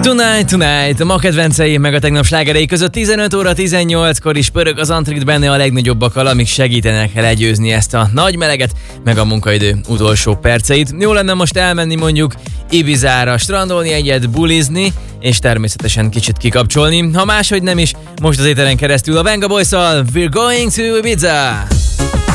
Tonight, a ma kedvenceim meg a tegnap slágerei között 15 óra 18-kor is pörög az Antrit, benne a legnagyobbakkal, amik segítenek legyőzni ezt a nagy meleget, meg a munkaidő utolsó perceit. Jó lenne most elmenni mondjuk Ibizára, strandolni egyet, bulizni, és természetesen kicsit kikapcsolni. Ha máshogy nem is, most az éteren keresztül a Venga Boys-szal We're Going to Ibiza!